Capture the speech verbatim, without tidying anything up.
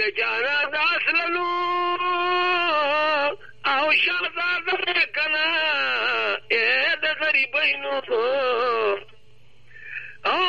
جانا داسلنو او شهزاده کنا اے د غریبینو او